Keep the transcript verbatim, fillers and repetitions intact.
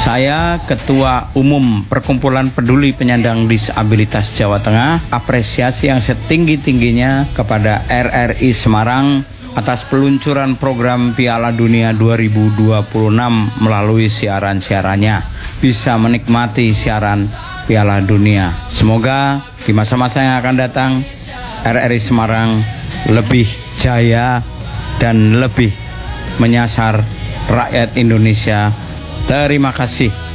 Saya Ketua Umum Perkumpulan Peduli Penyandang Disabilitas Jawa Tengah, apresiasi yang setinggi-tingginya kepada R R I Semarang atas peluncuran program Piala Dunia dua ribu dua puluh enam melalui siaran-siarannya, bisa menikmati siaran Piala Dunia. Semoga di masa-masa yang akan datang R R I Semarang lebih jaya dan lebih menyasar rakyat Indonesia. Terima kasih.